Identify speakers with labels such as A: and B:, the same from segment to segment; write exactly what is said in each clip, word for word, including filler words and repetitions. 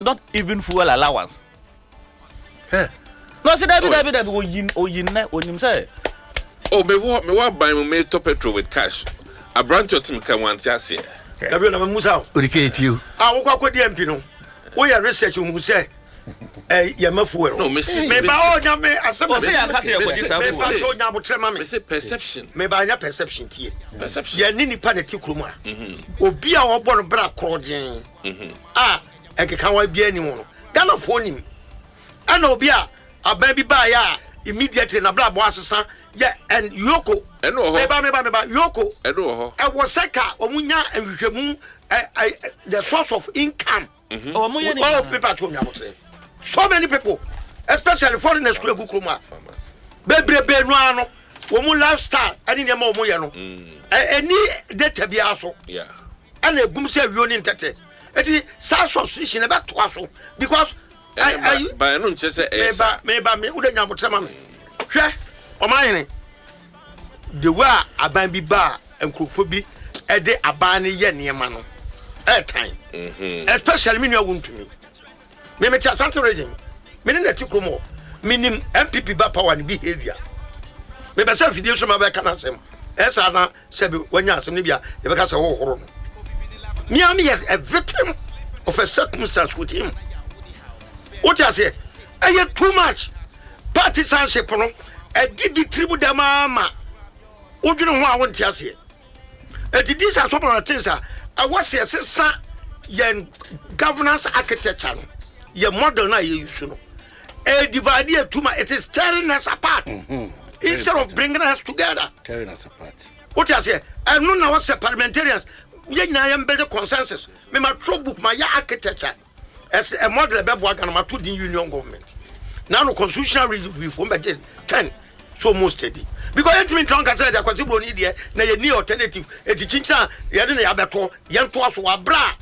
A: not even fuel allowance.
B: Huh?
A: No, say that, that, that, we yin, we yin, we yin, say.
C: Oh, me what, me what buy me to petrol with cash. A branch of team can want to see.
B: Gabriel, I'm Musa. Dedicate you. I will go the M P. No, we are research who say, eh, Yamafu.
C: No, me say,
B: me ba o nyame asem
A: say anka say ko disa
B: me ba to nyabo trema me.
C: Me say perception.
B: Me ba nya perception tie.
C: Perception.
B: Ye ni nipa na ti kroma. Mhm. Obi a wo bo no bra krogen. Mhm. Ah, e keka wa bia ni ho no. Ghana fo nim. Ana obi a aban bi ba ya immediately na bra bo asesa. Yeah, and Yoko.
C: And no,
B: meba meba meba Yoko.
C: And no,
B: I was seka omunya enhwehwemu the source of income.
A: Mhm. Oh, munya ni.
B: Oh, people to me amotre. So many people, especially foreigners kula gukruma. Bebre be no ano. Wo mu lifestyle ani ne ma wo mu ye no. Any data bi aso.
C: Yeah.
B: And egum se wi oni ntete. Eti sa suspicion e be to aso because I I
C: ba no nche se
B: e ba me ba me wo de nyamotre ma me. Hwe Omayene, the way aban bi ba enkrofo bi e de aban ne ye niema no e time especially me nua wontumi me me tia Central region me ne nati kromo minim M P P ba power ne behavior me be say video so ma be kana sem e sa na se be wanya asem ne bia ye be ka se ho horo no me am yes a victim of a circumstance with him what you say e too much partisanship no a dibi tribu da mama odwene ho a won ti ase e didi sa so bro things a was sesa yen governance architecture no ye model na ye use no e divide e tuma it is tearing us apart mm-hmm. instead of bringing us together
D: tearing us apart
B: what you say and no na was parliamentarians ye na yam build consensus me ma throw book ma ya architecture as a model be boa Ghana ma to the union government now no constitutional reform budget ten so most steady because it mean tonka say the kwasibo ni de na ye new alternative e ti chincha ye de na ya beto ye nto aso abra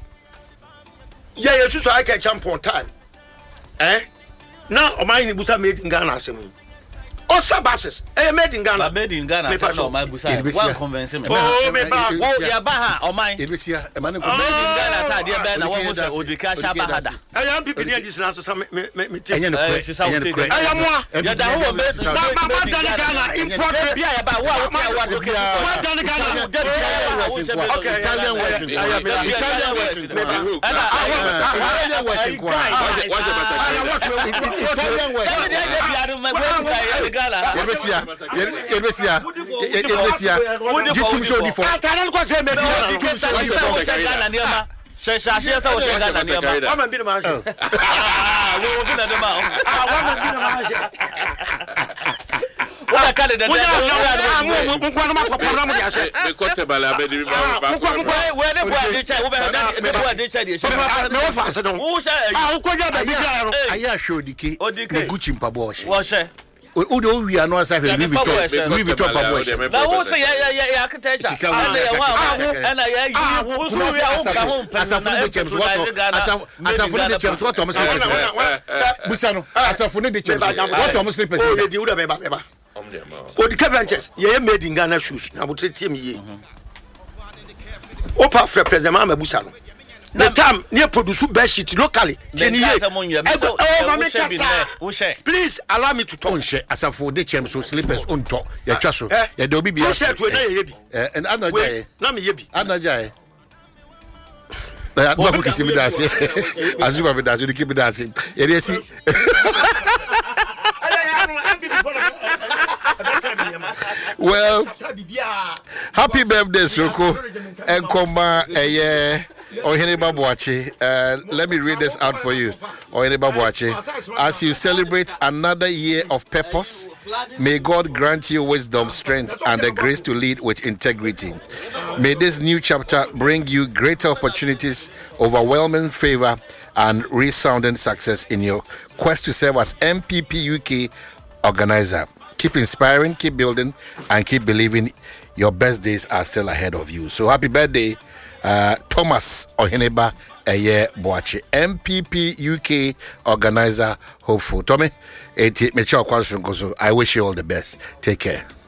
B: ye yesu so aka champion time eh na o man ni busa made in Ghana asem osa basis eh made in Ghana
A: made in Ghana say no man busa one convince me
B: oh me ba
A: wo ya ba ha o man
D: ebesia e man
A: made in Ghana ta de be na wo mo say odika sha ba hada
B: eh am people ni dis na so me me me
D: enye no kure enye no kure
B: eh mo
A: ya da ho be
B: ba ba ba Ghana import
A: bia ya ba wo a wo te wa do ke
B: ma Ghana
D: okay Italian West Italian West
A: ana
D: Italian West Italian West Yebesia, Yebesia, Yebesia. Jitum so di for.
B: Atana ko se me di.
A: Jitum so di for. Ghana ni ma. Se se se se o se Ghana ni ma.
B: Wa man bi na ma.
A: Ah, wo bi na de ma.
B: Ah, wa man bi na ma.
A: Wa ka de de.
B: Ah, mo mo ko na ma ko program di ase.
C: Me ko te bala be di ba ba.
B: Mo ko mo ko
A: we de bo ade chai, wo be me bo ade chai di.
B: Me wo fa se don.
A: Wo se.
B: Ah, wo ko ja da bi ja ro.
D: Aya show dike. Gucci mpabo wo se.
A: Wo se.
D: Udo we are no say we we talk we we talk about worship
A: na wo say ya ya ya architecture and ya wa and ya yi wo so we are ka ho
D: asafo ne chems what asafo ne chems what am say busa no asafo ne chems what am say person
B: o ye di wo da be ba be ba o di branches ye made in Ghana shoes na botre tie me ye o pa frɛ president ma busa no the time near produce best shit locally. Please allow me to talk.
D: Asafo de chem so slippers on top. Ya twa so. Ya de obi bia. Eh and anaja.
B: Na me yebi.
D: Anaja. Na do ko kisi bi dase. Azuba bi dase, dike bi dase. Ya de si. Well, happy birthday Soko. Enkoma eye Oheneba Boache, uh, let me read this out for you. Oheneba Boache, as you celebrate another year of purpose, may God grant you wisdom, strength, and the grace to lead with integrity. May this new chapter bring you greater opportunities, overwhelming favor, and resounding success in your quest to serve as M P P U K organizer. Keep inspiring, keep building, and keep believing your best days are still ahead of you. So happy birthday. Uh, Thomas Oheneba Eye Boache, M P P U K organizer, hopeful. Tommy, I wish you all the best. Take care.